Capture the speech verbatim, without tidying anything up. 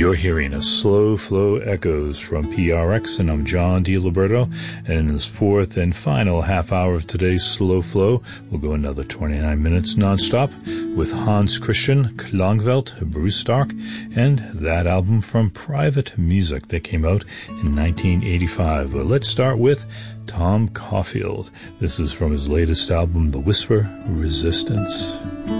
You're hearing a Slow Flow Echoes from P R X, and I'm John DiLiberto. And in this fourth and final half hour of today's Slow Flow, we'll go another twenty-nine minutes nonstop with Hans Christian Klangwelt, Bruce Stark, and that album from Private Music that came out in nineteen eighty-five. But let's start with Tom Caulfield. This is from his latest album, The Whisper Resistance.